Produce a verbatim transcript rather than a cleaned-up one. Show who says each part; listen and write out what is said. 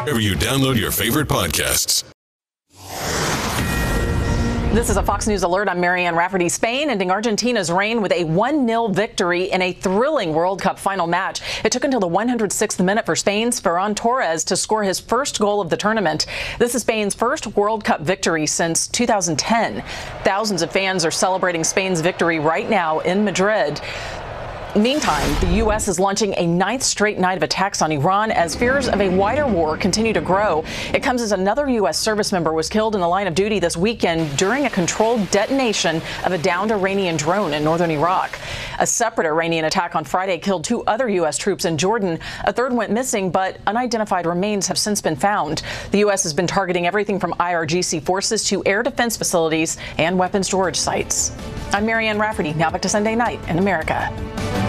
Speaker 1: wherever you download your favorite podcasts.
Speaker 2: This is a Fox News alert. I'm Marianne Rafferty. Spain ending Argentina's reign with a one nil victory in a thrilling World Cup final match. It took until the one hundred sixth minute for Spain's Ferran Torres to score his first goal of the tournament. This is Spain's first World Cup victory since two thousand ten. Thousands of fans are celebrating Spain's victory right now in Madrid. Meantime, the U S is launching a ninth straight night of attacks on Iran as fears of a wider war continue to grow. It comes as another U S service member was killed in the line of duty this weekend during a controlled detonation of a downed Iranian drone in northern Iraq. A separate Iranian attack on Friday killed two other U S troops in Jordan. A third went missing, but unidentified remains have since been found. The U S has been targeting everything from I R G C forces to air defense facilities and weapons storage sites. I'm Marianne Rafferty. Now back to Sunday night in America.